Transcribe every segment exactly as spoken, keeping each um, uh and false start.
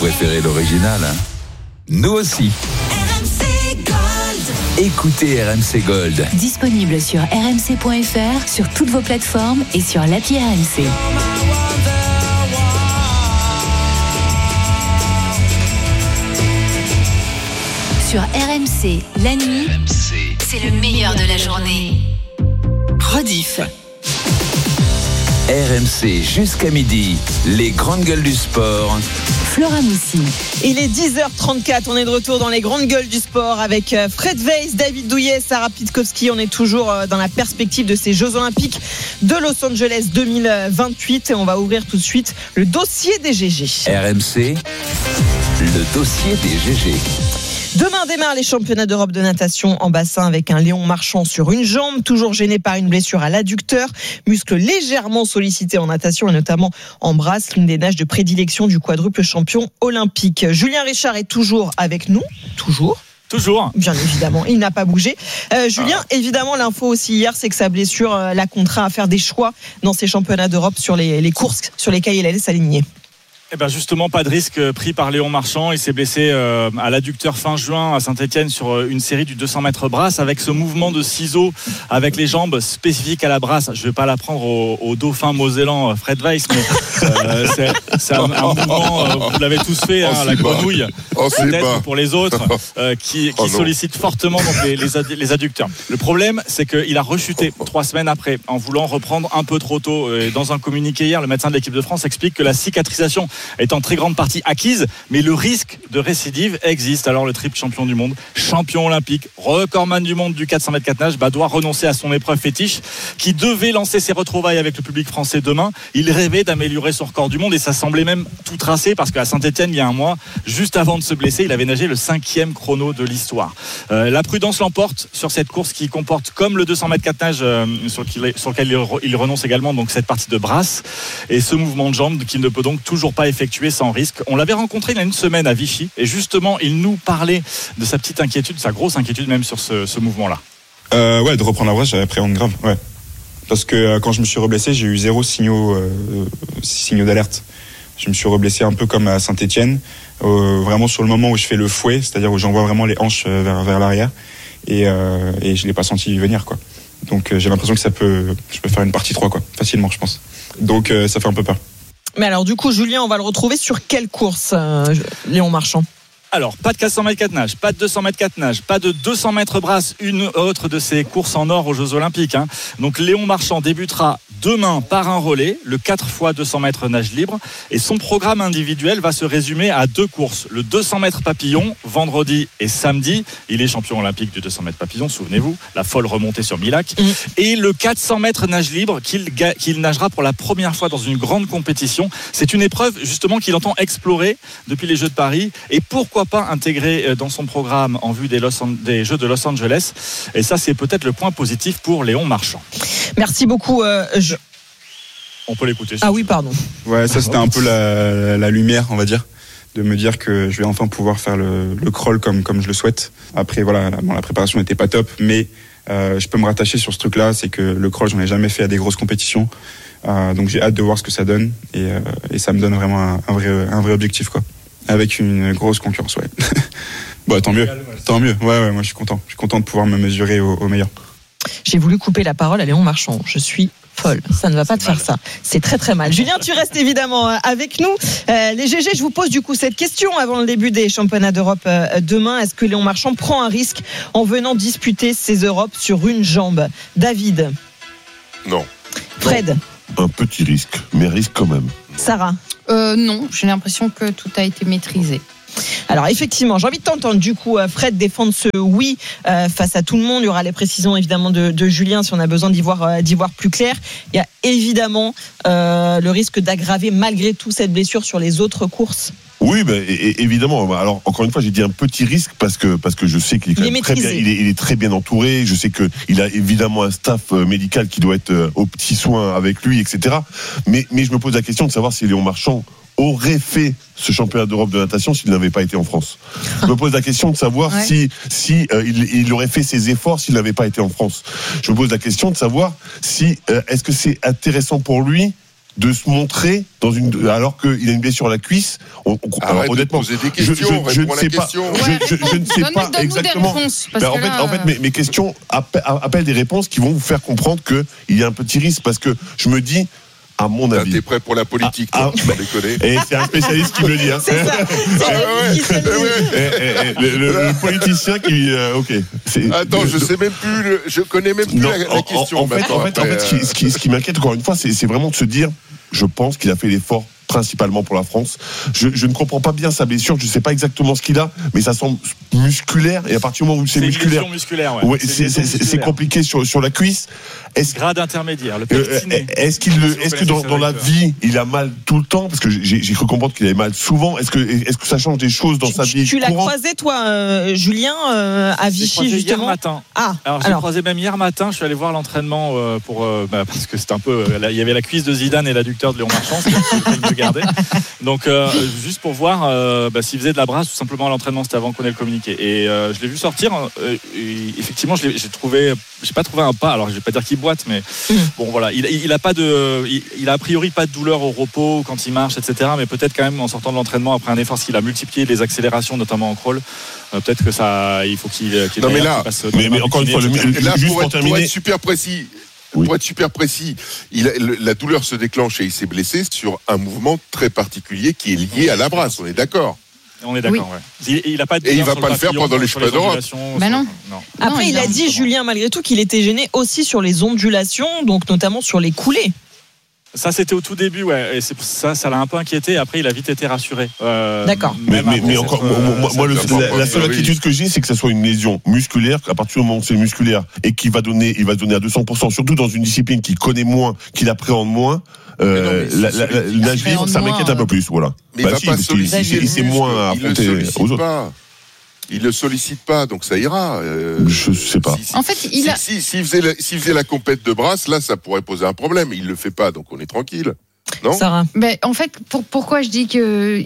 Préférez l'original, hein? Nous aussi. R M C Gold. Écoutez R M C Gold. Disponible sur r m c point f r, sur toutes vos plateformes et sur l'appli R M C. Sur R M C, la nuit, R M C. c'est le meilleur de la journée. Rediff. R M C jusqu'à midi, les grandes gueules du sport. Flora Moussi. Il est dix heures trente-quatre, on est de retour dans les grandes gueules du sport avec Fred Weiss, David Douillet, Sarah Pitkowski. On est toujours dans la perspective de ces Jeux Olympiques de Los Angeles deux mille vingt-huit et on va ouvrir tout de suite le dossier des G G. R M C, le dossier des G G. Demain démarrent les championnats d'Europe de natation en bassin avec un Léon Marchand sur une jambe, toujours gêné par une blessure à l'adducteur, muscle légèrement sollicité en natation et notamment en brasse, l'une des nages de prédilection du quadruple champion olympique. Julien Richard est toujours avec nous, toujours. Toujours. Bien évidemment, il n'a pas bougé. Euh, Julien, ah. évidemment, l'info aussi hier, c'est que sa blessure euh, l'a contraint à faire des choix dans ces championnats d'Europe sur les, les courses sur lesquelles il allait s'aligner. Eh ben justement, pas de risque pris par Léon Marchand. Il s'est blessé euh, à l'adducteur fin juin à Saint-Etienne sur une série du deux cents mètres brasse avec ce mouvement de ciseaux avec les jambes spécifiques à la brasse. Je ne vais pas l'apprendre au, au dauphin mosellan Fred Weiss, mais euh, c'est, c'est un, un mouvement, euh, vous l'avez tous fait, hein, la grenouille, oh, peut-être pour les autres, euh, qui, qui oh, sollicite fortement donc, les, les, ad, les adducteurs. Le problème, c'est qu'il a rechuté trois semaines après en voulant reprendre un peu trop tôt. Dans un communiqué hier, le médecin de l'équipe de France explique que la cicatrisation est en très grande partie acquise, mais le risque de récidive existe. Alors le triple champion du monde, champion olympique, recordman du monde du quatre cents mètres quatre nage, bah, doit renoncer à son épreuve fétiche qui devait lancer ses retrouvailles avec le public français demain. Il rêvait d'améliorer son record du monde et ça semblait même tout tracé parce qu'à Saint-Etienne, il y a un mois, juste avant de se blesser, il avait nagé le cinquième chrono de l'histoire. Euh, la prudence l'emporte sur cette course qui comporte, comme le deux cents mètres quatre nage euh, sur, lequel, sur lequel il, re, il renonce également, donc cette partie de brasse et ce mouvement de jambe qu'il ne peut donc toujours pas effectuer sans risque. On l'avait rencontré il y a une semaine à Vichy et justement il nous parlait de sa petite inquiétude, sa grosse inquiétude même sur ce, ce mouvement-là. Euh, ouais, de reprendre la brasse, j'avais appréhende grave, ouais. Parce que euh, quand je me suis reblessé, j'ai eu zéro signaux, euh, signaux d'alerte. Je me suis reblessé un peu comme à Saint-Etienne, euh, vraiment sur le moment où je fais le fouet, c'est-à-dire où j'envoie vraiment les hanches vers, vers l'arrière et, euh, et je l'ai pas senti venir, quoi. Donc euh, j'ai l'impression que ça peut, je peux faire une partie trois, quoi, facilement, je pense. Donc euh, ça fait un peu peur. Mais alors du coup, Julien, on va le retrouver sur quelle course, euh, Léon Marchand ? Alors, pas de quatre cents mètres quatre nage, pas de deux cents mètres quatre nage, pas de deux cents mètres brasse, une autre de ces courses en or aux Jeux Olympiques. Hein. Donc, Léon Marchand débutera demain par un relais, le quatre fois deux cents mètres nage libre. Et son programme individuel va se résumer à deux courses. Le deux cents mètres papillon, vendredi et samedi. Il est champion olympique du deux cents mètres papillon, souvenez-vous, la folle remontée sur Milac. Mmh. Et le quatre cents mètres nage libre qu'il, qu'il nagera pour la première fois dans une grande compétition. C'est une épreuve, justement, qu'il entend explorer depuis les Jeux de Paris. Et pourquoi pas intégrer dans son programme en vue des, Los, des Jeux de Los Angeles. Et ça, c'est peut-être le point positif pour Léon Marchand. Merci beaucoup. Euh, je... On peut l'écouter. Ah oui, pardon. Ouais, ça c'était un peu la, la lumière, on va dire, de me dire que je vais enfin pouvoir faire le, le crawl comme, comme je le souhaite. Après, voilà, la, bon, la préparation n'était pas top, mais euh, je peux me rattacher sur ce truc-là, c'est que le crawl, j'en ai jamais fait à des grosses compétitions. Euh, donc j'ai hâte de voir ce que ça donne et, euh, et ça me donne vraiment un, un, vrai, un vrai objectif, quoi. Avec une grosse concurrence, ouais. Bon, tant mieux, tant mieux. Ouais, ouais, moi je suis content. Je suis content de pouvoir me mesurer au, au meilleur. J'ai voulu couper la parole à Léon Marchand. Je suis folle. Ça ne va pas te faire ça. C'est très très mal. Julien, tu restes évidemment avec nous. Euh, les G G, je vous pose du coup cette question avant le début des championnats d'Europe euh, demain. Est-ce que Léon Marchand prend un risque en venant disputer ces Europes sur une jambe ? David ? Non. Fred ? Un petit risque, mais risque quand même. Sarah ? Euh, non, j'ai l'impression que tout a été maîtrisé. Alors effectivement, j'ai envie de t'entendre du coup Fred défendre ce oui euh, face à tout le monde. Il y aura les précisions évidemment de, de Julien si on a besoin d'y voir, euh, d'y voir plus clair. Il y a évidemment euh, le risque d'aggraver malgré tout cette blessure sur les autres courses. Oui, ben, évidemment. Alors encore une fois, j'ai dit un petit risque parce que parce que je sais qu'il est, quand même très bien, il est, il est très bien entouré. Je sais que il a évidemment un staff médical qui doit être aux petits soins avec lui, et cetera. Mais mais je me pose la question de savoir si Léon Marchand aurait fait ce championnat d'Europe de natation s'il n'avait pas été en France. Je me pose la question de savoir ouais. si si euh, il, il aurait fait ses efforts s'il n'avait pas été en France. Je me pose la question de savoir si euh, est-ce que c'est intéressant pour lui de se montrer dans une alors qu'il a une blessure à la cuisse. On, on, alors, honnêtement, de des questions, je, je, je ne sais pas. Ouais, je, je, je ne sais donne, pas exactement. Réponses, ben, en, fait, là, en fait, mes, mes questions appellent, appellent des réponses qui vont vous faire comprendre que il y a un petit risque parce que je me dis. À mon avis. T'es prêt pour la politique, ah, toi, ah, tu déconner. Et c'est un spécialiste qui me le dit. Hein. C'est ça. C'est ah, ouais, qui ouais, ouais. le, le, le politicien qui. Euh, ok. C'est, Attends, je sais même plus. Le, je connais même plus non, la, la en, question. En, en fait, en fait, en fait, ce qui, ce qui, ce qui m'inquiète encore une fois, c'est, c'est vraiment de se dire. Je pense qu'il a fait l'effort principalement pour la France. Je, je ne comprends pas bien sa blessure. Je ne sais pas exactement ce qu'il a, mais ça semble musculaire. Et à partir du moment où c'est, c'est musculaire, musculaire ouais. Ouais, c'est, c'est, c'est, c'est, c'est compliqué sur, sur la cuisse. Est-ce, Grade intermédiaire. Le euh, est-ce qu'il, le, est-ce que dans, dans la vie, il a mal tout le temps? Parce que j'ai, j'ai cru comprendre qu'il avait mal souvent. Est-ce que, est-ce que ça change des choses dans tu, sa vie Tu courante? l'as croisé, toi, euh, Julien, euh, à Vichy, justement. Hier matin. Ah. Alors, j'ai alors. croisé même hier matin. Je suis allé voir l'entraînement euh, pour euh, bah, parce que c'était un peu. Euh, là, il y avait la cuisse de Zidane et l'adducteur de Léon Marchand. C'est le garder. Donc, euh, juste pour voir euh, bah, s'il faisait de la brasse tout simplement à l'entraînement, c'était avant qu'on ait le communiqué. Et euh, je l'ai vu sortir. Euh, et effectivement, je l'ai, j'ai trouvé, j'ai pas trouvé un pas. Alors, je vais pas dire qu'il boite, mais mmh. bon, voilà. Il, il a pas de, il, il a a priori pas de douleur au repos quand il marche, et cetera. Mais peut-être quand même en sortant de l'entraînement après un effort, parce qu'il a multiplié les accélérations, notamment en crawl. Euh, peut-être que ça, il faut qu'il. qu'il non, mais là, passe, mais, mais encore une fois, le, là, juste pour, pour être, terminer, pour être super précis. Oui. Pour être super précis, il a, le, la douleur se déclenche et il s'est blessé sur un mouvement très particulier qui est lié à la brasse. On est d'accord? On est d'accord, oui. ouais. Il, il a pas de et il va pas le faire pendant les championnats d'Europe. Bah non. non. Après, non, il, il a dit, comment. Julien, malgré tout, qu'il était gêné aussi sur les ondulations, donc notamment sur les coulées. Ça, c'était au tout début, ouais. Et c'est ça, ça l'a un peu inquiété. Après, il a vite été rassuré. Euh, D'accord. Mais, mais, mais encore, euh, moi, moi le, la, la seule inquiétude que j'ai, c'est que ça soit une lésion musculaire. À partir du moment où c'est musculaire et qu'il va donner, il va donner à deux cents pour cent, surtout dans une discipline qu'il connaît moins, qu'il appréhende moins. Euh, non, la, la, la, la nage libre, ça m'inquiète un peu plus, voilà. Mais bah, il va si, pas solliciter. Il sait moins affronter aux autres. Pas. Il le sollicite pas, donc ça ira. Euh, je sais pas. Si, si, en fait, il si, a... si, s'il faisait, la, s'il faisait la compète de brasse, là, ça pourrait poser un problème. Il le fait pas, donc on est tranquille. Non Sarah. Ben, en fait, pour, pourquoi je dis que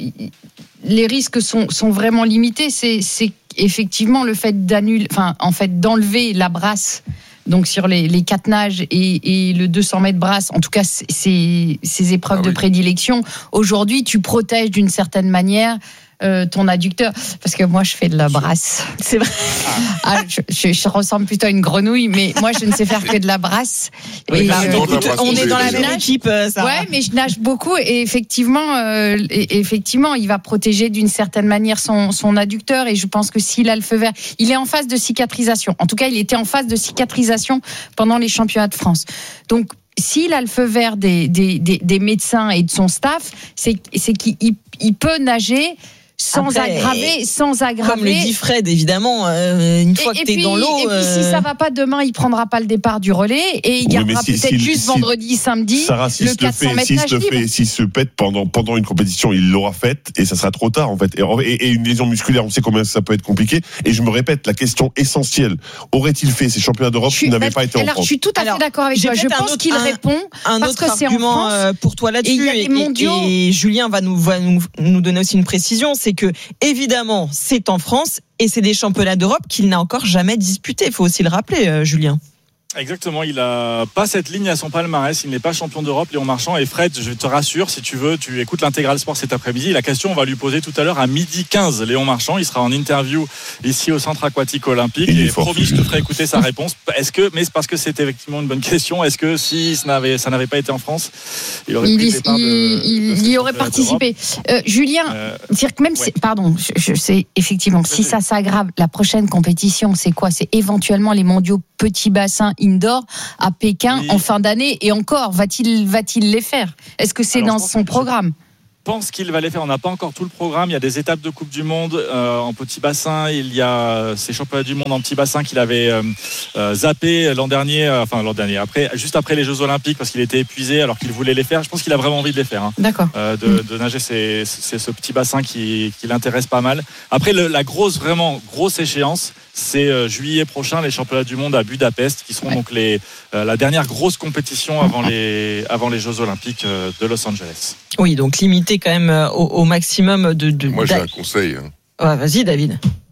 les risques sont, sont vraiment limités, c'est, c'est effectivement le fait d'annuler, enfin, en fait, d'enlever la brasse. Donc sur les, les quatre nages et, et le deux cents mètres brasse, en tout cas c'est ces épreuves ah oui. de prédilection. Aujourd'hui, tu protèges d'une certaine manière euh, ton adducteur, parce que moi je fais de la brasse. C'est vrai. Ah, je, je, je ressemble plutôt à une grenouille, mais moi je ne sais faire que de la brasse. Oui, et bah, euh, écoute, on est dans la même équipe. Ça. Ouais, mais je nage beaucoup et effectivement, euh, et effectivement, il va protéger d'une certaine manière son, son adducteur. Et je pense que s'il a le feu vert, il est en phase de cicatrisation. En tout cas, il était en phase de cicatrisation pendant les championnats de France. Donc s'il a le feu vert des, des, des, des médecins et de son staff, c'est, c'est qu'il il peut nager sans Après, aggraver, sans aggraver. Comme le dit Fred, évidemment, euh, une fois et, que tu es dans l'eau. Et puis, euh... si ça va pas demain, il prendra pas le départ du relais et il gardera oui, si, peut-être si, juste si, vendredi, samedi, Sarah, si le quatre cents mètres nage libre. Fait, s'il se pète pendant, pendant une compétition, il l'aura faite et ça sera trop tard, en fait. Et, et, et une lésion musculaire, on sait combien ça peut être compliqué. Et je me répète, la question essentielle, aurait-il fait ces championnats d'Europe qui n'avaient pas été alors, en France? Je suis tout à fait alors, d'accord avec toi. Je pense autre, qu'il un, répond un parce autre que c'est en France. Pour toi là-dessus. Et, et, et Julien va nous, va nous, nous donner aussi une précision, c'est que, évidemment, Évidemment, c'est en France et c'est des championnats d'Europe qu'il n'a encore jamais disputés. Il faut aussi le rappeler, euh, Julien. Exactement, il n'a pas cette ligne à son palmarès, il n'est pas champion d'Europe, Léon Marchand. Et Fred, je te rassure, si tu veux, tu écoutes l'Intégral Sport cet après-midi. La question, on va lui poser tout à l'heure à midi quinze. Léon Marchand, il sera en interview ici au Centre Aquatique Olympique. Il et promis, je te ferai écouter sa réponse. Est-ce que, mais c'est parce que c'est effectivement une bonne question. Est-ce que si ça n'avait, ça n'avait pas été en France, il aurait il, pris il, le départ de, il, il y aurait participé. Euh, Julien, euh, dire que même, ouais. c'est, pardon, je, je sais effectivement, si ça s'aggrave, la prochaine compétition, c'est quoi? C'est éventuellement les mondiaux petits bassins indoor à Pékin oui. en fin d'année, et encore, va-t-il, va-t-il les faire? Est-ce que c'est Alors, dans son programme? Je pense qu'il va les faire. On n'a pas encore tout le programme. Il y a des étapes de Coupe du Monde euh, en petit bassin. Il y a ces championnats du monde en petit bassin qu'il avait euh, euh, zappé l'an dernier, euh, enfin l'an dernier, après, juste après les Jeux Olympiques, parce qu'il était épuisé alors qu'il voulait les faire. Je pense qu'il a vraiment envie de les faire. Hein. D'accord. Euh, de, de nager, c'est, c'est ce petit bassin qui, qui l'intéresse pas mal. Après, le, la grosse, vraiment grosse échéance, c'est euh, juillet prochain, les championnats du monde à Budapest, qui seront ouais. donc les, euh, la dernière grosse compétition avant les, avant les Jeux Olympiques euh, de Los Angeles. Oui, donc limité quand même au, au maximum de. de Moi, j'ai un conseil. Hein. Ouais, vas-y, David.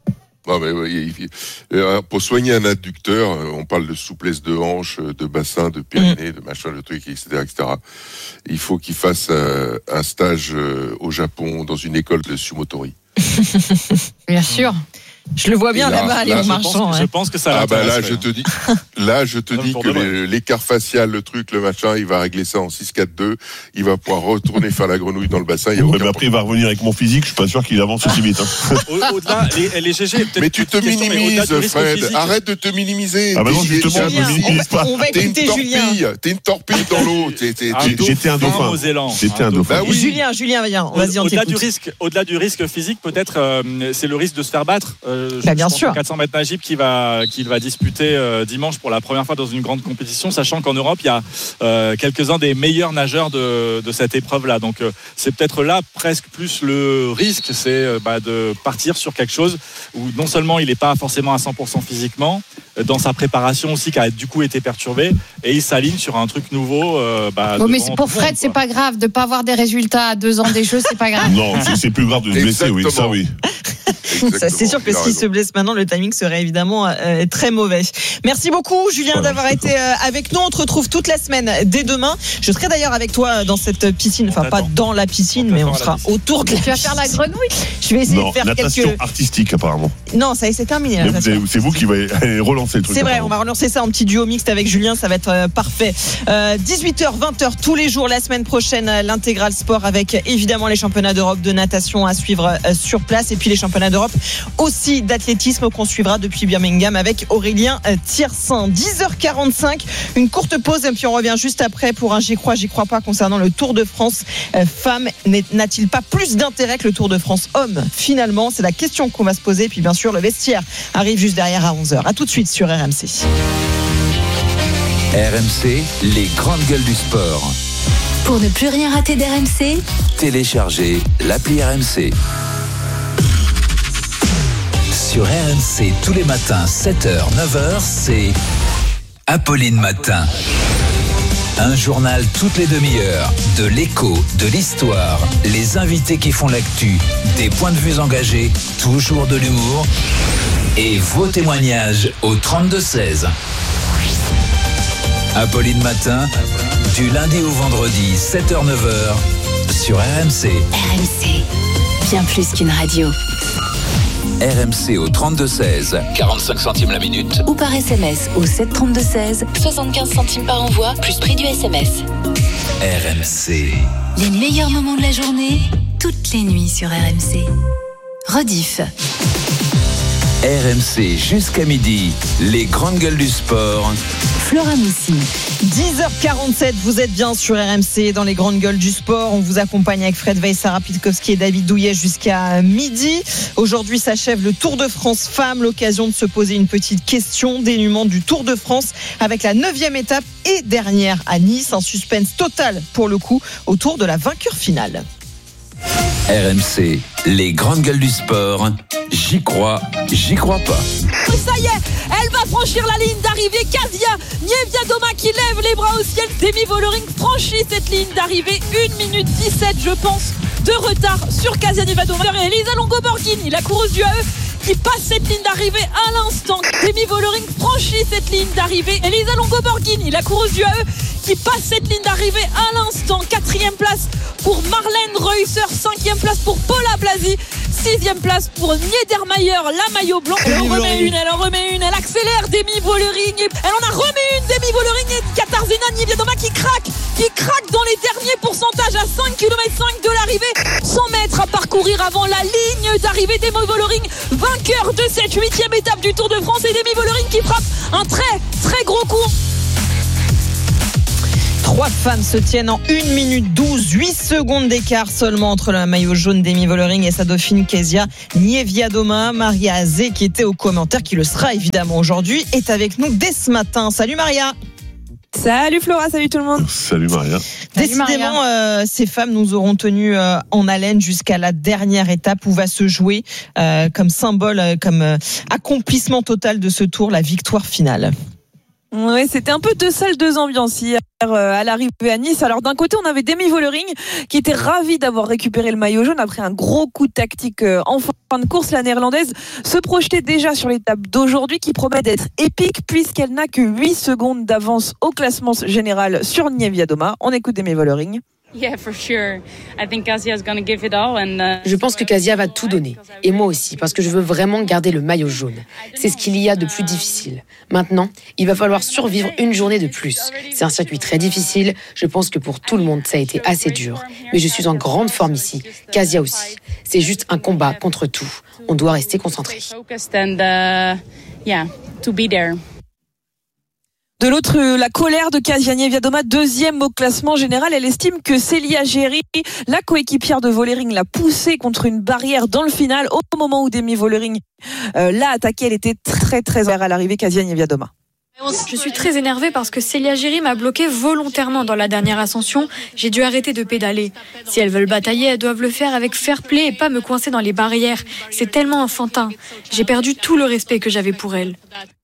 Non, mais oui, pour soigner un adducteur, on parle de souplesse de hanche, de bassin, de périnée, mmh. de machin, de truc, et cetera, et cetera. Il faut qu'il fasse un, un stage au Japon dans une école de sumotori. Bien sûr. Je le vois bien là, là-bas, Léon Marchand. Je, hein. je pense que ça. Ah bah là, je te dis, là, je te dis que les, l'écart facial, le truc, le machin, il va régler ça en six quatre deux. Il va pouvoir retourner faire la grenouille dans le bassin. Il y a ouais, mais après, il va revenir avec mon physique. Je suis pas sûr qu'il avance aussi vite. Hein. Au, au-delà, les, les G G. Peut-être mais tu te question, minimises, mais Fred. Physique. Arrête de te minimiser. Ah bah non, justement, je me minimise pas. On va écouter Julien. T'es une torpille dans l'eau. J'étais un dauphin. J'étais un dauphin. Julien, Julien, viens. Vas-y, on t'écoute. Au-delà du risque physique, peut-être, c'est le risque de se faire battre. Bien sûr. quatre cents mètres Najib qui va, qui va disputer euh, dimanche pour la première fois dans une grande compétition, sachant qu'en Europe il y a euh, quelques-uns des meilleurs nageurs de, de cette épreuve-là. Donc euh, c'est peut-être là presque plus le risque, c'est euh, bah, de partir sur quelque chose où non seulement il n'est pas forcément à cent pour cent physiquement, euh, dans sa préparation aussi qui a du coup été perturbée, et il s'aligne sur un truc nouveau. Euh, bah, bon, mais pour Fred, monde, c'est pas grave de pas avoir des résultats à deux ans des Jeux, c'est pas grave. Non, c'est, c'est plus grave de se blesser, oui, ça oui. Ça, c'est sûr que s'il se blesse maintenant, le timing serait évidemment euh, très mauvais. Merci beaucoup, Julien, voilà, d'avoir été euh, avec nous. On te retrouve toute la semaine dès demain. Je serai d'ailleurs avec toi dans cette piscine, enfin pas dans la piscine, on mais on sera autour de la. Tu vas faire la grenouille. Je vais essayer non, de faire natation quelques. artistique apparemment. Non, ça c'est terminé. Vous avez, c'est vous qui va relancer le truc. C'est vrai, on va relancer ça en petit duo mixte avec Julien, ça va être euh, parfait. Euh, dix-huit heures, vingt heures tous les jours la semaine prochaine, l'intégral sport avec évidemment les championnats d'Europe de natation à suivre euh, sur place et puis les championnats d'Europe aussi d'athlétisme qu'on suivra depuis Birmingham avec Aurélien Tiersin. dix heures quarante-cinq, une courte pause et puis on revient juste après pour un j'y crois, j'y crois pas concernant le Tour de France femme. N'a-t-il pas plus d'intérêt que le Tour de France homme finalement? C'est la question qu'on va se poser. Et puis bien sûr le vestiaire arrive juste derrière à onze heures. A tout de suite sur R M C. R M C, les grandes gueules du sport. Pour ne plus rien rater d'R M C, téléchargez l'appli R M C. Sur R M C, tous les matins, sept heures, neuf heures, c'est Apolline Matin. Un journal toutes les demi-heures, de l'écho, de l'histoire, les invités qui font l'actu, des points de vue engagés, toujours de l'humour et vos témoignages au trente-deux seize. Apolline Matin, du lundi au vendredi, sept heures, neuf heures, sur R M C. R M C, bien plus qu'une radio. R M C au trente-deux seize, quarante-cinq centimes la minute. Ou par S M S au sept trente-deux seize, soixante-quinze centimes par envoi, plus prix du S M S. R M C. Les meilleurs moments de la journée, toutes les nuits sur R M C. Rediff. R M C jusqu'à midi, les grandes gueules du sport. Flora Moussi. dix heures quarante-sept, vous êtes bien sur R M C dans les grandes gueules du sport. On vous accompagne avec Fred Veil, Sarah Pitkowski et David Douillet jusqu'à midi. Aujourd'hui s'achève le Tour de France femmes, l'occasion de se poser une petite question. Dénouement du Tour de France avec la neuvième étape et dernière à Nice. Un suspense total pour le coup autour de la vainqueur finale. R M C, les grandes gueules du sport. J'y crois, j'y crois pas. Ça y est, elle va franchir la ligne d'arrivée. Kasia Niewiadoma qui lève les bras au ciel. Demi Vollering franchit cette ligne d'arrivée. une minute dix-sept, je pense, de retard sur Kasia Niewiadoma. Et Elisa Longo Borghini, la coureuse du A E, qui passe cette ligne d'arrivée à l'instant. Demi Vollering franchit cette ligne d'arrivée. Elisa Longo Borghini, la coureuse du A E, qui passe cette ligne d'arrivée à l'instant. Quatrième place pour Marlène Reusser. Cinquième place pour Paula Blasi. Sixième place pour Niedermayer, la maillot blanc. Elle en remet une, elle en remet une, elle accélère. Demi Vollering, elle en a remis une. Demi Vollering et Katarzyna Niewiadoma qui craque, qui craque dans les derniers pourcentages à cinq virgule cinq kilomètres de l'arrivée. cent mètres à parcourir avant la ligne d'arrivée. Demi Vollering, vainqueur de cette huitième étape du Tour de France, et Demi Vollering qui frappe un très très gros coup. Trois femmes se tiennent en une minute douze, huit secondes d'écart seulement entre le maillot jaune d'Demi Vollering et sa dauphine Kasia Niewiadoma. Maria Azé, qui était au commentaire, qui le sera évidemment aujourd'hui, est avec nous dès ce matin. Salut Maria. Salut Flora, salut tout le monde. Salut Maria. Décidément, euh, ces femmes nous auront tenues euh, en haleine jusqu'à la dernière étape où va se jouer euh, comme symbole, euh, comme euh, accomplissement total de ce tour, la victoire finale. Oui, c'était un peu deux salles, deux ambiances hier à l'arrivée à Nice. Alors d'un côté, on avait Demi Vollering qui était ravi d'avoir récupéré le maillot jaune après un gros coup de tactique en fin de course. La néerlandaise se projetait déjà sur l'étape d'aujourd'hui qui promet d'être épique puisqu'elle n'a que huit secondes d'avance au classement général sur Nievia Doma. On écoute Demi Vollering. Je pense que Kasia va tout donner. Et moi aussi, parce que je veux vraiment garder le maillot jaune. C'est ce qu'il y a de plus difficile. Maintenant, il va falloir survivre une journée de plus. C'est un circuit très difficile. Je pense que pour tout le monde, ça a été assez dur. Mais je suis en grande forme ici. Kasia aussi. C'est juste un combat contre tout. On doit rester concentré. De l'autre, la colère de Kasia Nievia Doma, deuxième au classement général. Elle estime que Célia Géry, la coéquipière de Vollering, l'a poussée contre une barrière dans le final. Au moment où Demi Vollering euh, l'a attaquée, elle était très très à l'arrivée, Kasia Nievia Doma. Je suis très énervée parce que Célia Géry m'a bloqué volontairement dans la dernière ascension. J'ai dû arrêter de pédaler. Si elles veulent batailler, elles doivent le faire avec fair play et pas me coincer dans les barrières. C'est tellement enfantin. J'ai perdu tout le respect que j'avais pour elles.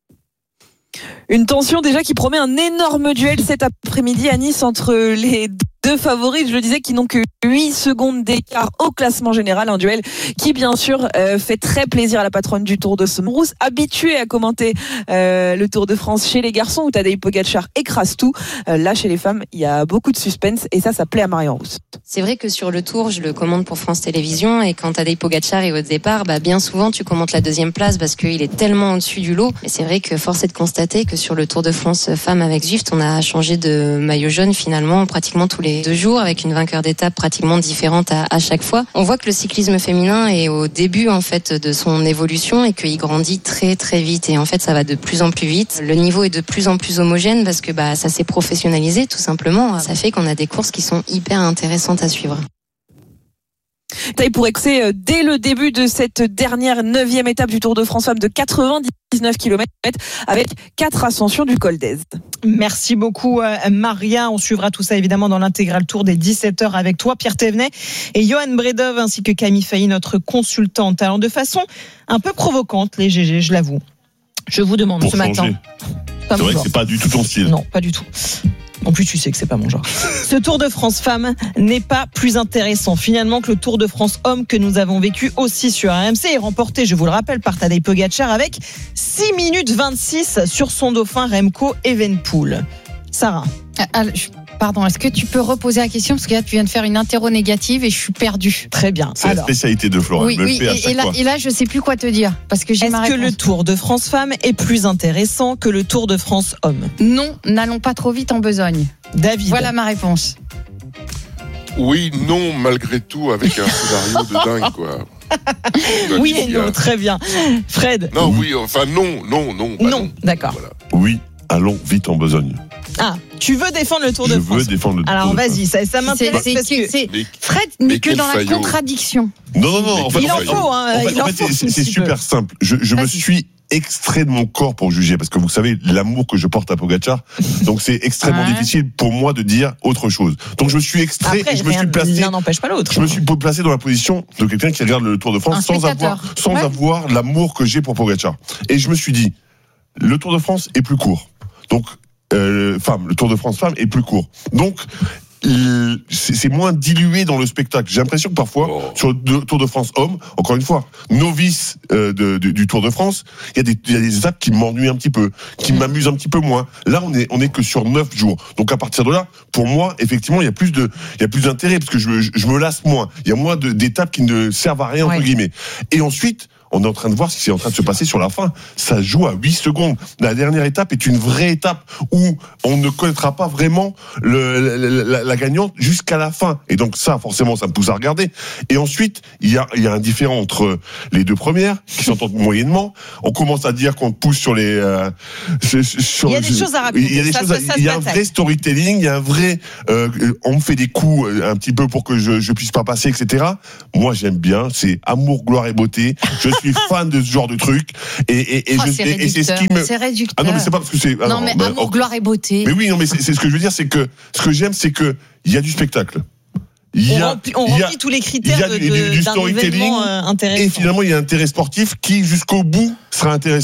Une tension déjà qui promet un énorme duel cet après-midi à Nice entre les deux favoris, je le disais, qui n'ont que huit secondes d'écart au classement général. Un duel qui, bien sûr, euh, fait très plaisir à la patronne du Tour de France, habituée à commenter euh, le Tour de France chez les garçons où Tadej Pogačar écrase tout. Euh, là, chez les femmes, il y a beaucoup de suspense et ça, ça plaît à Marion Rousse. C'est vrai que sur le Tour, je le commande pour France Télévisions et quand Tadej Pogačar est au départ, bah, bien souvent, tu commentes la deuxième place parce qu'il est tellement au-dessus du lot. Et c'est vrai que force est de constater que sur le Tour de France femmes avec Zwift, on a changé de maillot jaune finalement pratiquement tous les deux jours avec une vainqueur d'étape pratiquement différente à, à chaque fois. On voit que le cyclisme féminin est au début en fait de son évolution et qu'il grandit très très vite et en fait ça va de plus en plus vite. Le niveau est de plus en plus homogène parce que bah ça s'est professionnalisé tout simplement. Ça fait qu'on a des courses qui sont hyper intéressantes à suivre. Taille pour excès dès le début de cette dernière neuvième étape du Tour de France Femmes de quatre-vingt-dix-neuf kilomètres avec quatre ascensions du col d'Este. Merci beaucoup Maria. On suivra tout ça évidemment dans l'intégral tour des dix-sept heures avec toi Pierre Thévenet et Johan Bredov ainsi que Camille Failly, notre consultante. Alors de façon un peu provocante les G G, je l'avoue. Je vous demande pour ce changer. matin. C'est vrai que c'est pas du tout ton style. Non, pas du tout. En plus, tu sais que c'est pas mon genre. Ce Tour de France femmes n'est pas plus intéressant finalement que le Tour de France hommes que nous avons vécu aussi sur R M C et remporté, je vous le rappelle, par Tadej Pogačar avec six minutes vingt-six sur son dauphin Remco Evenepoel. Sarah. Ah, pardon, est-ce que tu peux reposer la question parce que là tu viens de faire une interro négative et je suis perdue. Très bien. C'est Alors, la spécialité de Florent. Oui, me oui, le fait à et, chaque et, là, fois. et là je sais plus quoi te dire parce que j'ai Est-ce ma que réponse. le Tour de France femmes est plus intéressant que le Tour de France hommes? Non, n'allons pas trop vite en besogne. David. Voilà ma réponse. Oui, non, malgré tout, avec un scénario de dingue, quoi. Oui et non, très bien. Fred. Non, oui, enfin non, non, non. Bah non, non, d'accord. Voilà. Oui, allons vite en besogne. Ah, tu veux défendre le Tour Je de veux France. défendre le Tour Alors de vas-y, ça, ça m'intéresse C'est- parce c'est- que c'est- Mais- Fred mais n'est que quel dans la faillot. contradiction. Non, non, non. En fait, il en en fait, faut, hein, en fait, il en en fait, faut un c'est, c'est petit super peu. simple. Je, je me Vas-y. suis extrait de mon corps pour juger parce que vous savez l'amour que je porte à Pogačar. Donc c'est extrêmement Ouais. difficile pour moi de dire autre chose. Donc je me suis extrait Après, et je me rien- suis placé. l'un n'empêche pas l'autre. Je me suis placé dans la position de quelqu'un qui regarde le Tour de France Un sans spectateur. avoir, sans Ouais. avoir l'amour que j'ai pour Pogačar. Et je me suis dit, le Tour de France est plus court. Donc, euh, femme, le Tour de France femme est plus court. Donc, euh, c'est c'est moins dilué dans le spectacle. J'ai l'impression que parfois, Oh. sur le Tour de France homme, encore une fois, novice euh, de, de- du Tour de France, il y a des, il y a des étapes qui m'ennuient un petit peu, qui m'amusent un petit peu moins. Là, on est, on est que sur neuf jours. Donc à partir de là, pour moi, effectivement, il y a plus de, il y a plus d'intérêt parce que je, je, je me lasse moins. Il y a moins de- d'étapes qui ne servent à rien entre Ouais. guillemets. Et ensuite, on est en train de voir ce qui est en train de se passer sur la fin. Ça joue à huit secondes. La dernière étape est une vraie étape où on ne connaîtra pas vraiment le, la, la, la gagnante jusqu'à la fin. Et donc ça, forcément, ça me pousse à regarder. Et ensuite, il y a, il y a un différent entre les deux premières, qui s'entendent moyennement. On commence à dire qu'on pousse sur les... Euh, sur, Il y a des choses à raconter. Il y a, des Ça, choses ça, à- ça il y se a un bataille. vrai storytelling, il y a un vrai... Euh, on me fait des coups un petit peu pour que je, je puisse pas passer, et cetera. Moi, j'aime bien. C'est amour, gloire et beauté. Je suis fan de ce genre de truc et et, et, Oh, je, c'est et, et c'est ce réducteur. qui me C'est réducteur. ah non mais c'est pas parce que c'est ah non, mais bah, amour, ok. gloire et beauté. Mais oui non mais c'est, c'est ce que je veux dire, c'est que ce que j'aime c'est que il y a du spectacle. Il y On a, remplit, on il y a- remplit tous les il y critères a de, du, de, du d'un storytelling événement euh, intéressant. et finalement il y a un intérêt sportif qui jusqu'au bout sera intéressant.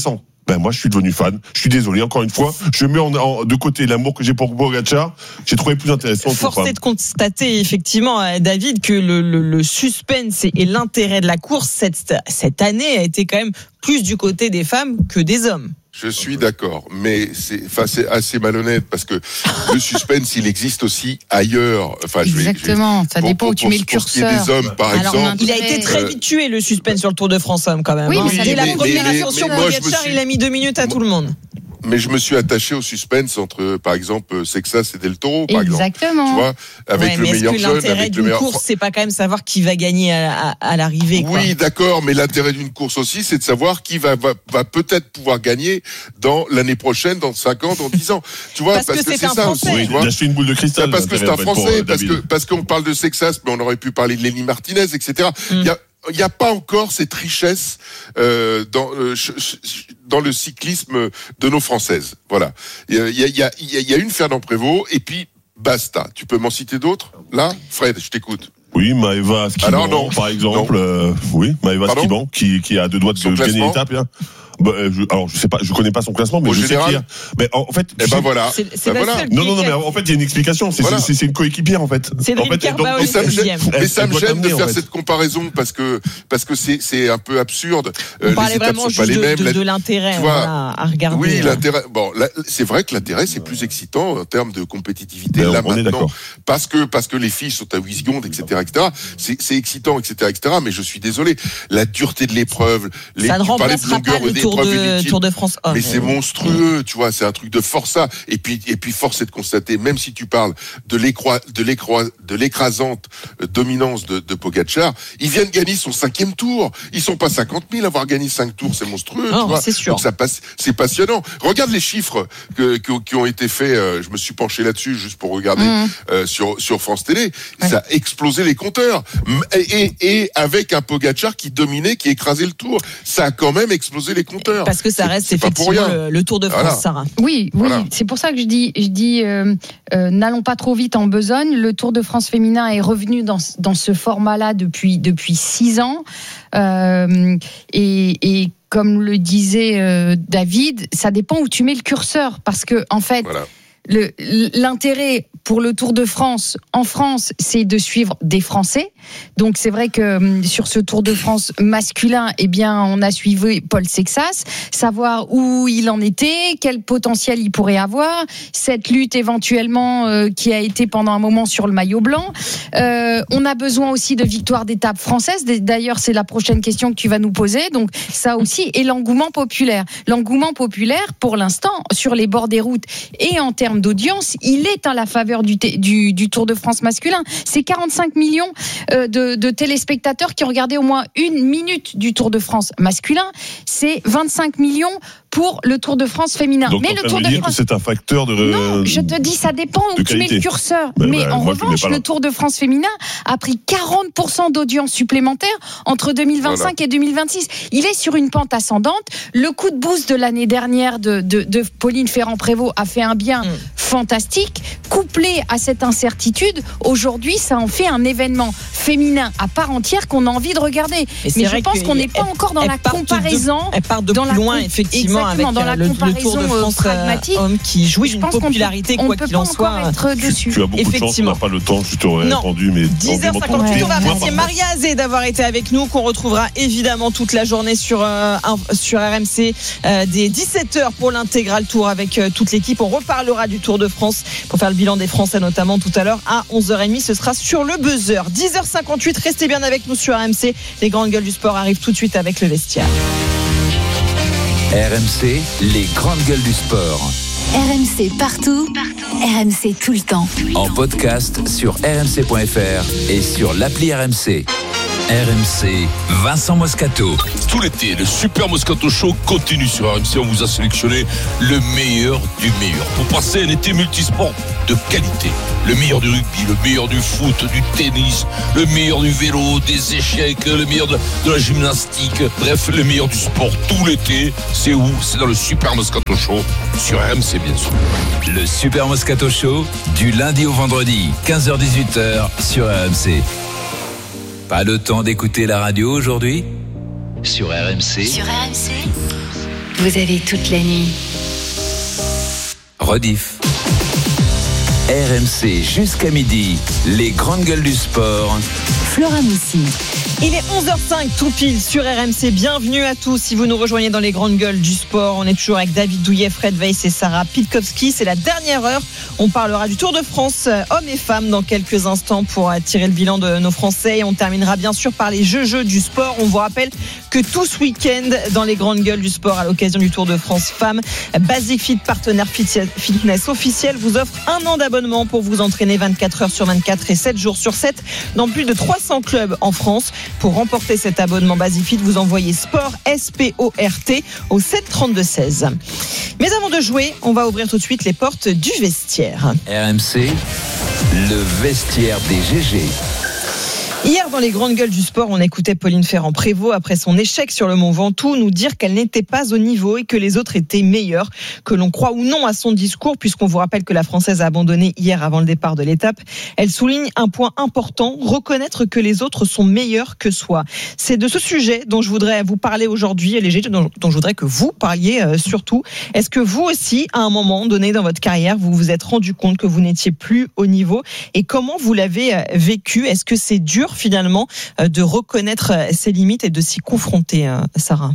ben moi je suis devenu fan. Je suis désolé, encore une fois, je mets en, en, de côté l'amour que j'ai pour Pogačar. J'ai trouvé plus intéressant. Force est de constater effectivement, David, que le, le, le suspense et l'intérêt de la course cette, cette année a été quand même plus du côté des femmes que des hommes. Je suis d'accord, mais c'est, enfin, c'est assez malhonnête parce que le suspense, il existe aussi ailleurs. Enfin, Exactement, je vais, je vais, ça pour, dépend pour, où tu mets le curseur. Pour ce qui est des hommes, par Alors, exemple. Il a été très vite tué, le suspense sur le Tour de France homme quand même. Oui, hein. mais Dès la mais, première mais, ascension, mais, mais Pogačar, suis... il a mis deux minutes à tout le monde. Mais je me suis attaché au suspense entre, par exemple, Sexas et Del Toro, par Exactement. exemple. Tu vois, avec ouais, le mais meilleur est-ce que jeune, l'intérêt avec d'une le meilleur. course, c'est pas quand même savoir qui va gagner à, à, à l'arrivée, quoi. Oui, d'accord, mais l'intérêt d'une course aussi, c'est de savoir qui va, va, va peut-être pouvoir gagner dans l'année prochaine, dans cinq ans, dans dix ans. Tu vois, parce, parce que, que c'est, c'est ça aussi. Oui, il a acheté une boule de cristal. Parce que c'est un Français, parce que, parce qu'on parle de Sexas, mais on aurait pu parler de Lenny Martinez, et cetera. Il mm. y a, il n'y a pas encore cette richesse euh, dans, euh, dans le cyclisme de nos Françaises. Voilà. Il y a, il y a, il y a une Fernand Prévost et puis basta. Tu peux m'en citer d'autres? Là, Fred, je t'écoute. Oui, Maëva Skiban, par exemple. Euh, oui, Maëva Skiban, qui, qui a deux doigts de Son gagner l'étape. Hein. Bah, je, alors je sais pas, je connais pas son classement, mais Au je général, sais qu'il y a. Mais en fait, eh ben voilà. C'est, c'est ben voilà. Non, non, non, mais en fait, il y a une explication. C'est, voilà. c'est, c'est une coéquipière en fait. C'est en fait, Carbaol, mais ça me gêne, mais ça me gêne de faire en fait. cette comparaison parce que parce que c'est c'est un peu absurde. On euh, parlait vraiment sont pas les mêmes. De, de, de l'intérêt, vois, voilà, à regarder. Oui, l'intérêt. Bon, là, c'est vrai que l'intérêt c'est plus excitant en termes de compétitivité ben, là on maintenant, parce que parce que les filles sont à huit secondes, et cetera, et cetera. C'est c'est excitant, et cetera, et cetera. Mais je suis désolé, la dureté de l'épreuve, les. Ça ne remplacera pas le Tour de France. Mais c'est monstrueux, tu vois, c'est un truc de forçat. Et puis, et puis, force est de constater, même si tu parles de l'écroi, de l'écroi, de l'écrasante dominance de, de Pogačar, il vient de gagner son cinquième tour. Ils sont pas cinquante mille à avoir gagné cinq tours, c'est monstrueux, non, tu vois. C'est sûr. Donc ça passe, c'est passionnant. Regarde les chiffres que, que, qui ont été faits. Euh, je me suis penché là-dessus juste pour regarder mmh. euh, sur sur France Télé. Ouais. Ça a explosé les compteurs. Et, et, et avec un Pogačar qui dominait, qui écrasait le tour, ça a quand même explosé les compteurs. Parce que ça reste c'est, c'est effectivement le, le Tour de France, voilà. Sarah. Oui, oui, voilà. C'est pour ça que je dis, je dis, euh, euh, n'allons pas trop vite en besogne. Le Tour de France féminin est revenu dans dans ce format-là depuis depuis six ans, euh, et, et comme le disait euh, David, ça dépend où tu mets le curseur, parce que en fait. Voilà. Le, l'intérêt pour le Tour de France en France, c'est de suivre des Français. Donc c'est vrai que sur ce Tour de France masculin, eh bien on a suivi Paul Sexas, savoir où il en était, quel potentiel il pourrait avoir, cette lutte éventuellement euh, qui a été pendant un moment sur le maillot blanc. Euh, on a besoin aussi de victoires d'étapes françaises. D'ailleurs, c'est la prochaine question que tu vas nous poser. Donc ça aussi, et l'engouement populaire. L'engouement populaire, pour l'instant, sur les bords des routes et en termes d'audience, il est à la faveur du, t- du, du Tour de France masculin. C'est quarante-cinq millions euh, de, de téléspectateurs qui ont regardé au moins une minute du Tour de France masculin. C'est vingt-cinq millions pour le Tour de France féminin. Donc, mais le Tour de France, c'est un facteur de. Non, je te dis, ça dépend où tu mets le curseur. Ben, mais ben, en revanche, le Tour de France féminin a pris quarante pour cent d'audience supplémentaire entre deux mille vingt-cinq voilà. et deux mille vingt-six. Il est sur une pente ascendante. Le coup de boost de l'année dernière de, de, de Pauline Ferrand-Prévot a fait un bien mmh. fantastique. Couplé à cette incertitude, aujourd'hui, ça en fait un événement féminin à part entière qu'on a envie de regarder. Mais je pense qu'on n'est pas encore dans la comparaison. Elle part de plus loin, effectivement, avec dans la le, le Tour de France pragmatique, homme qui jouit d'une popularité, quoi qu'il en soit. Dessus. Tu as beaucoup de chance, on n'a pas le temps, je t'aurais non. répondu. Mais dix heures cinquante-huit, on va remercier Maria Azé d'avoir été avec nous, qu'on retrouvera évidemment toute la journée sur, euh, sur R M C euh, dès dix-sept heures pour l'intégral tour avec euh, toute l'équipe. On reparlera du Tour de France pour faire le bilan des Français notamment tout à l'heure à onze heures trente. Ce sera sur le buzzer. dix heures cinquante-huit, restez bien avec nous sur R M C. Les grandes gueules du sport arrivent tout de suite avec le vestiaire. R M C, les grandes gueules du sport. R M C partout, partout. R M C tout le temps. En podcast sur r m c point f r et sur l'appli R M C. R M C, Vincent Moscato. Tout l'été, le Super Moscato Show continue sur R M C. On vous a sélectionné le meilleur du meilleur pour passer un été multisport de qualité. Le meilleur du rugby, le meilleur du foot, du tennis, le meilleur du vélo, des échecs, le meilleur de, de la gymnastique. Bref, le meilleur du sport tout l'été. C'est où ? C'est dans le Super Moscato Show sur R M C, bien sûr. Le Super Moscato Show, du lundi au vendredi, quinze heures dix-huit heures sur R M C. Pas le temps d'écouter la radio aujourd'hui ? Sur R M C. Sur R M C. Vous avez toute la nuit. Rediff. R M C jusqu'à midi, les grandes gueules du sport. Flora Moussi. Il est onze heures cinq tout pile sur R M C. Bienvenue à tous si vous nous rejoignez dans les grandes gueules du sport. On est toujours avec David Douillet, Fred Weiss et Sarah Pitkowski. C'est la dernière heure. On parlera du Tour de France, hommes et femmes, dans quelques instants pour tirer le bilan de nos Français. Et on terminera bien sûr par les jeux jeux du sport. On vous rappelle que tout ce week-end, dans les grandes gueules du sport, à l'occasion du Tour de France femmes, Basic Fit, partenaire fitness officiel, vous offre un an d'abonnement pour vous entraîner vingt-quatre heures sur vingt-quatre et sept jours sur sept dans plus de trois cents clubs en France. Pour remporter cet abonnement Basic Fit, vous envoyez sport S P O R T au sept trente-deux seize. Mais avant de jouer, on va ouvrir tout de suite les portes du vestiaire. R M C, le vestiaire des G G. Hier, dans les grandes gueules du sport, on écoutait Pauline Ferrand-Prévot, après son échec sur le Mont Ventoux, nous dire qu'elle n'était pas au niveau et que les autres étaient meilleurs. Que l'on croit ou non à son discours, puisqu'on vous rappelle que la Française a abandonné hier avant le départ de l'étape, elle souligne un point important, reconnaître que les autres sont meilleurs que soi. C'est de ce sujet dont je voudrais vous parler aujourd'hui, et les G G, dont, dont je voudrais que vous parliez euh, surtout. Est-ce que vous aussi, à un moment donné dans votre carrière, vous vous êtes rendu compte que vous n'étiez plus au niveau, et comment vous l'avez euh, vécu? Est-ce que c'est dur finalement de reconnaître ses limites et de s'y confronter, Sarah?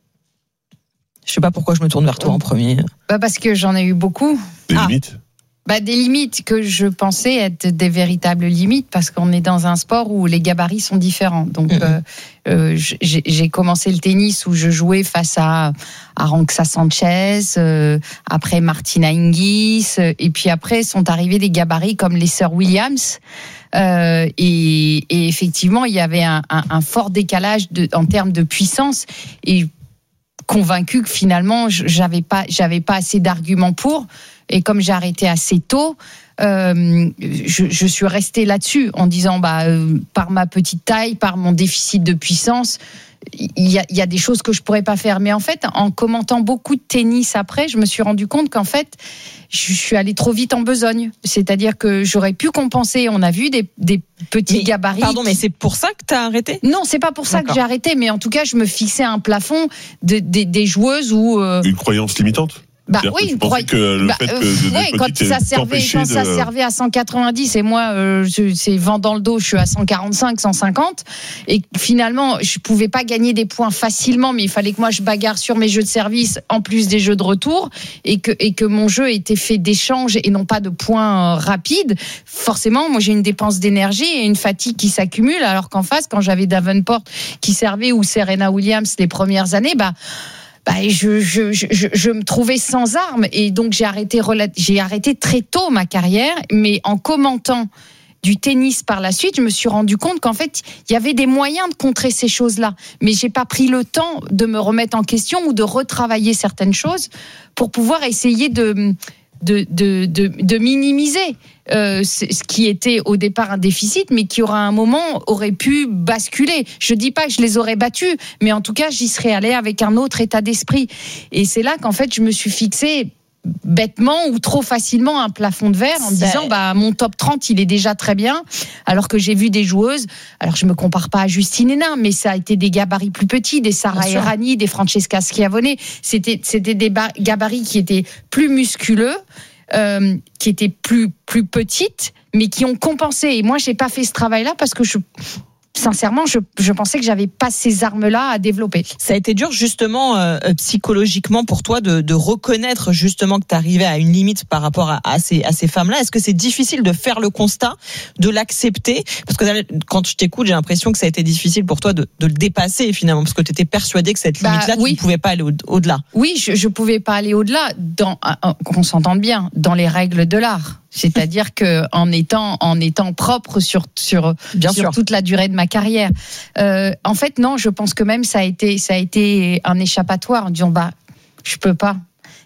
Je ne sais pas pourquoi je me tourne vers toi en premier. Bah parce que j'en ai eu beaucoup. Des ah. limites Bah, des limites que je pensais être des véritables limites, parce qu'on est dans un sport où les gabarits sont différents. Donc, mmh. euh, euh, j'ai, j'ai commencé le tennis où je jouais face à Aranxa Sanchez, euh, après Martina Hingis, euh, et puis après sont arrivés des gabarits comme les sœurs Williams. Euh, et, et effectivement, il y avait un, un, un fort décalage de, en termes de puissance, et convaincu que finalement, j'avais pas, j'avais pas assez d'arguments pour. Et comme j'ai arrêté assez tôt, euh, je, je suis restée là-dessus en disant, bah, euh, par ma petite taille, par mon déficit de puissance, il y a, il y a des choses que je pourrais pas faire. Mais en fait, en commentant beaucoup de tennis après, je me suis rendu compte qu'en fait, je suis allée trop vite en besogne. C'est-à-dire que j'aurais pu compenser. On a vu des, des petits mais, gabarits. Pardon, mais c'est pour ça que tu as arrêté ? Non, c'est pas pour ça D'accord. que j'ai arrêté. Mais en tout cas, je me fixais un plafond de, de, des joueuses où... Euh... Une croyance limitante ? Bah oui, je pensais que le bah, fait que euh, de, ouais, de quand ça servait, quand de... ça servait à cent quatre-vingt-dix et moi, euh, je, c'est vent dans le dos, je suis à cent quarante-cinq, cent cinquante, et finalement, je pouvais pas gagner des points facilement, mais il fallait que moi je bagarre sur mes jeux de service en plus des jeux de retour, et que et que mon jeu était fait d'échanges et non pas de points rapides. Forcément, moi j'ai une dépense d'énergie et une fatigue qui s'accumule, alors qu'en face, quand j'avais Davenport qui servait ou Serena Williams les premières années, bah Bah, je, je, je, je me trouvais sans armes, et donc j'ai arrêté, j'ai arrêté très tôt ma carrière, mais en commentant du tennis par la suite, je me suis rendu compte qu'en fait, il y avait des moyens de contrer ces choses-là, mais j'ai pas pris le temps de me remettre en question ou de retravailler certaines choses pour pouvoir essayer de, de, de, de, de minimiser Euh, ce qui était au départ un déficit, mais qui aura un moment aurait pu basculer. Je dis pas que je les aurais battus, mais en tout cas j'y serais allée avec un autre état d'esprit. Et c'est là qu'en fait je me suis fixée bêtement ou trop facilement un plafond de verre en me disant bah mon top trente il est déjà très bien, alors que j'ai vu des joueuses, alors je me compare pas à Justine Hénin, mais ça a été des gabarits plus petits, des Sarah Errani, des Francesca Schiavone, c'était c'était des gabarits qui étaient plus musculeux, Euh, qui étaient plus plus petites, mais qui ont compensé. Et moi, j'ai pas fait ce travail-là parce que je sincèrement, je, je pensais que j'avais pas ces armes-là à développer. Ça a été dur justement euh, psychologiquement pour toi de, de reconnaître justement que tu arrivais à une limite par rapport à, à ces, à ces femmes-là. Est-ce que c'est difficile de faire le constat, de l'accepter ? Parce que quand je t'écoute, j'ai l'impression que ça a été difficile pour toi de, de le dépasser finalement, parce que tu étais persuadée que cette limite-là, bah, oui. tu ne pouvais pas aller au, au-delà. Oui, je ne pouvais pas aller au-delà, dans, qu'on s'entende bien, dans les règles de l'art. C'est-à-dire que en étant en étant propre sur sur Bien sur sûr. toute la durée de ma carrière. Euh, en fait, non, je pense que même ça a été ça a été un échappatoire en disant bah je peux pas.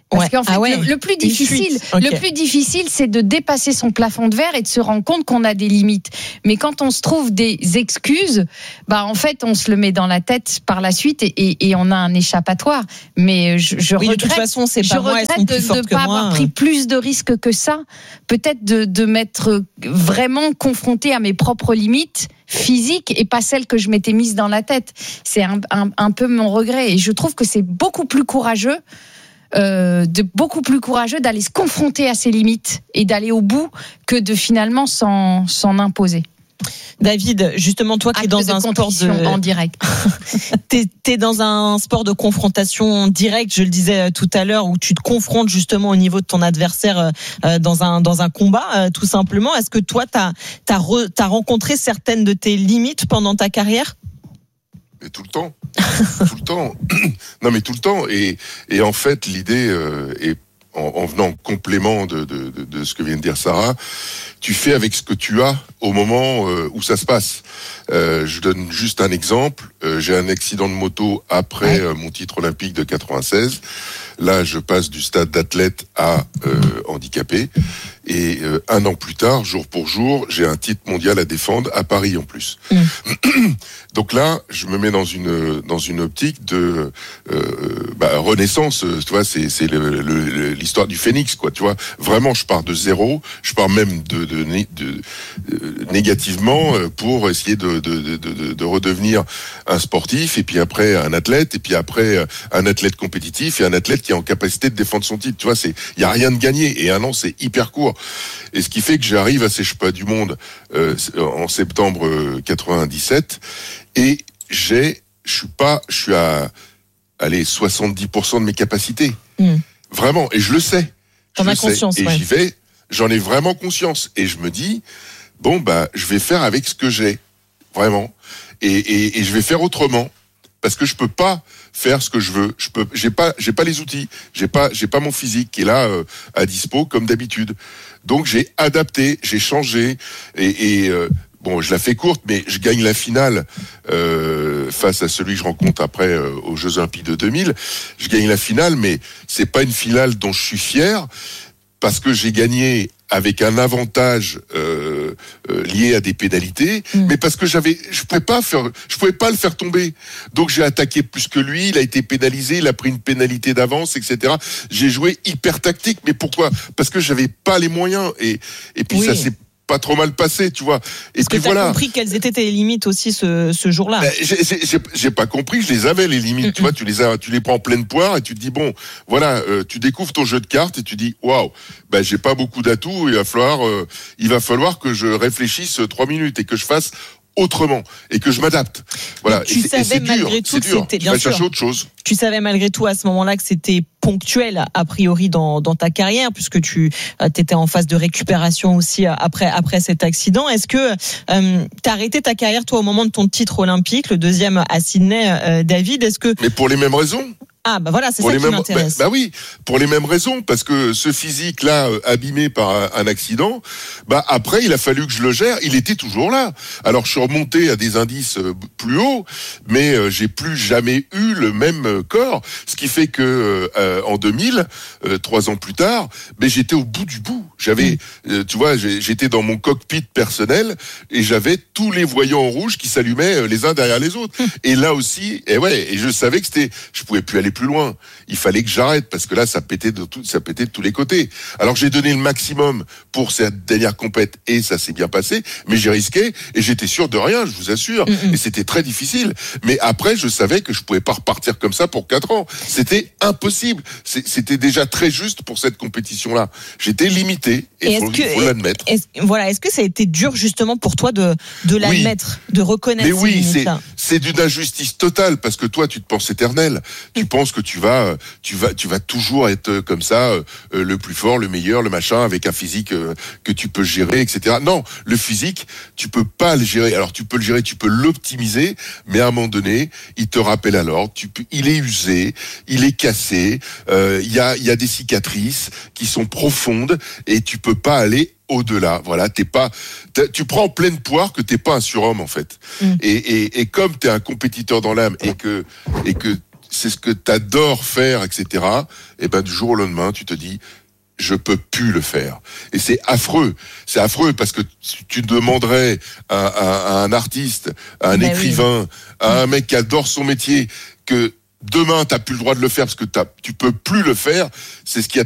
Parce Ouais. qu'en fait, Ah ouais. le, le plus difficile, Okay. le plus difficile, c'est de dépasser son plafond de verre et de se rendre compte qu'on a des limites. Mais quand on se trouve des excuses, bah en fait, on se le met dans la tête par la suite et, et, et on a un échappatoire. Mais je, je Oui, de regrette, toute façon, c'est je pas moi, elles regrette sont plus de fortes ne que pas moi. avoir pris plus de risques que ça. Peut-être de, de m'être vraiment confrontée à mes propres limites physiques et pas celles que je m'étais mise dans la tête. C'est un, un, un peu mon regret et je trouve que c'est beaucoup plus courageux. Euh, de beaucoup plus courageux d'aller se confronter à ses limites et d'aller au bout que de finalement s'en, s'en imposer. David, justement, toi qui es dans un sport de en direct, t'es, t'es dans un sport de confrontation directe, je le disais tout à l'heure, où tu te confrontes justement au niveau de ton adversaire euh, dans un dans un combat, euh, tout simplement. Est-ce que toi, t'as t'as, re, t'as rencontré certaines de tes limites pendant ta carrière? Mais tout le temps, tout le temps. Non, mais tout le temps. Et et en fait, l'idée euh, est en, en venant en complément de, de de de ce que vient de dire Sarah. Tu fais avec ce que tu as au moment euh, où ça se passe. Euh, je donne juste un exemple. Euh, j'ai un accident de moto après euh, mon titre olympique de quatre-vingt-seize. Là, je passe du stade d'athlète à euh, handicapé. Et euh, un an plus tard, jour pour jour, j'ai un titre mondial à défendre à Paris en plus. Mmh. Donc là, je me mets dans une dans une optique de euh, bah, renaissance. Tu vois, c'est c'est le, le, l'histoire du phénix, quoi. Tu vois, vraiment, je pars de zéro. Je pars même de de, de, de euh, négativement pour essayer de, de de de de redevenir un sportif et puis après un athlète et puis après un athlète compétitif et un athlète qui est en capacité de défendre son titre. Tu vois, c'est il y a rien de gagné et un an c'est hyper court. Et ce qui fait que j'arrive à ces Championnats du monde euh, en septembre quatre-vingt-dix-sept et j'ai, je suis pas, je suis à, allez, soixante-dix pour cent de mes capacités. Mmh. Vraiment, et je le sais. T'en as conscience, et ouais. j'y vais, j'en ai vraiment conscience. Et je me dis, bon, bah, je vais faire avec ce que j'ai. Vraiment. Et, et, et je vais faire autrement. Parce que je peux pas faire ce que je veux. Je peux, j'ai pas, j'ai pas les outils. J'ai pas, j'ai pas mon physique qui est là euh, à dispo comme d'habitude. Donc j'ai adapté, j'ai changé et, et euh, bon, je la fais courte, mais je gagne la finale euh, face à celui que je rencontre après euh, aux Jeux Olympiques de deux mille. Je gagne la finale, mais c'est pas une finale dont je suis fier parce que j'ai gagné avec un avantage euh, euh, lié à des pénalités, mmh. mais parce que j'avais, je pouvais pas faire, je pouvais pas le faire tomber. Donc j'ai attaqué plus que lui, il a été pénalisé, il a pris une pénalité d'avance, et cetera. J'ai joué hyper tactique, mais pourquoi ? Parce que j'avais pas les moyens et et puis oui. ça s'est pas trop mal passé, tu vois. Et Est-ce puis que tu as voilà. compris quelles étaient tes limites aussi ce, ce jour-là ? Ben, j'ai, j'ai, j'ai pas compris, je les avais les limites. Mm-hmm. Tu vois, tu les as, tu les prends en pleine poire et tu te dis bon, voilà, euh, tu découvres ton jeu de cartes et tu dis waouh, ben j'ai pas beaucoup d'atouts, il va falloir, euh, il va falloir que je réfléchisse trois minutes et que je fasse autrement et que je m'adapte. Voilà. Tu et c'est, savais et c'est malgré dur, tout c'est que dur. c'était tu bien vas sûr. chercher autre chose. Tu savais malgré tout à ce moment-là que c'était ponctuel a priori dans, dans ta carrière puisque tu euh, étais en phase de récupération aussi après après cet accident. Est-ce que euh, tu as arrêté ta carrière toi au moment de ton titre olympique, le deuxième à Sydney, euh, David ? Est-ce que Mais pour les mêmes raisons. Ah bah voilà, c'est pour ça les qui mêmes, m'intéresse. Bah, bah oui, pour les mêmes raisons, parce que ce physique-là, euh, abîmé par un, un accident, bah après, il a fallu que je le gère. Il était toujours là. Alors, je suis remonté à des indices euh, plus hauts, mais euh, j'ai plus jamais eu le même euh, corps. Ce qui fait que euh, en deux mille, euh, trois ans plus tard, mais j'étais au bout du bout. J'avais, mmh. euh, tu vois, j'ai, j'étais dans mon cockpit personnel et j'avais tous les voyants en rouge qui s'allumaient les uns derrière les autres. Mmh. Et là aussi, et ouais, et je savais que c'était, je pouvais plus aller plus loin. Il fallait que j'arrête parce que là, ça pétait de tout, ça pétait de tous les côtés. Alors j'ai donné le maximum pour cette dernière compète et ça s'est bien passé, mais j'ai risqué et j'étais sûr de rien, je vous assure. Mm-hmm. Et c'était très difficile. Mais après, je savais que je pouvais pas repartir comme ça pour quatre ans. C'était impossible. C'est, c'était déjà très juste pour cette compétition-là. J'étais limité et il faut, faut l'admettre. Est-ce, voilà, est-ce que ça a été dur justement pour toi de de l'admettre, oui. de reconnaître? Mais oui, c'est c'est d'une injustice totale parce que toi, tu te penses éternel. Tu mm. penses que tu vas, tu vas, tu vas toujours être comme ça, euh, le plus fort, le meilleur, le machin, avec un physique euh, que tu peux gérer, et cetera. Non, le physique, tu peux pas le gérer. Alors tu peux le gérer, tu peux l'optimiser, mais à un moment donné, il te rappelle à l'ordre. Tu peux, il est usé, il est cassé. Il euh, y a, il y a des cicatrices qui sont profondes et tu peux pas aller au-delà. Voilà, t'es pas, t'es, tu prends en pleine poire que t'es pas un surhomme en fait. Mm. Et, et, et comme t'es un compétiteur dans l'âme et que et que c'est ce que t'adores faire, et cetera. Et ben du jour au lendemain, tu te dis, je peux plus le faire. Et c'est affreux. C'est affreux parce que tu demanderais à, à, à un artiste, à un ben écrivain, oui. à un mec qui adore son métier, que demain t'as plus le droit de le faire parce que t'as, tu peux plus le faire. C'est ce qu'il y a